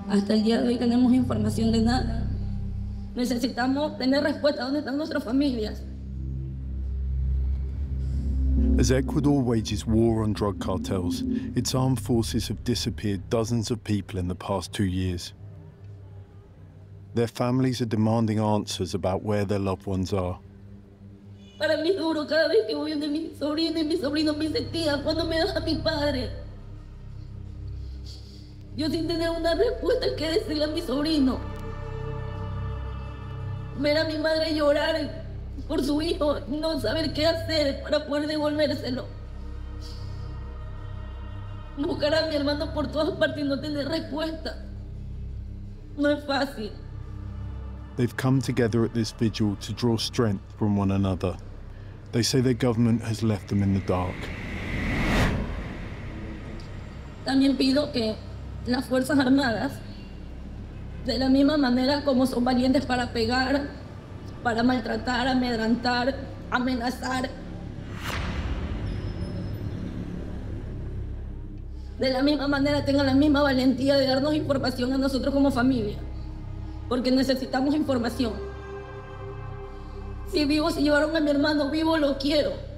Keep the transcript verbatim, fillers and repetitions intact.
Hasta el día de hoy tenemos información de nada. Necesitamos tener respuesta a dónde están nuestras familias. As Ecuador wages war on drug cartels, its armed forces have disappeared dozens of people in the past two years. Their families are demanding answers about where their loved ones are. Para mí es duro cada vez que voy donde mi sobrino y mi sobrino me dice, tía, ¿cuándo me das a mi padre? Yo sin tener una respuesta que decirle a mi sobrino. Ver a mi madre llorar por su hijo, no saber qué hacer para poder devolvérselo. Buscar a mi hermano por todas partes y no tener respuesta. No es fácil. They've come together at this vigil to draw strength from one another. They say their government has left them in the dark. También pido que las Fuerzas Armadas, de la misma manera como son valientes para pegar, para maltratar, amedrentar, amenazar, de la misma manera tengan la misma valentía de darnos información a nosotros como familia, porque necesitamos información. Si vivo se llevaron a mi hermano, vivo lo quiero.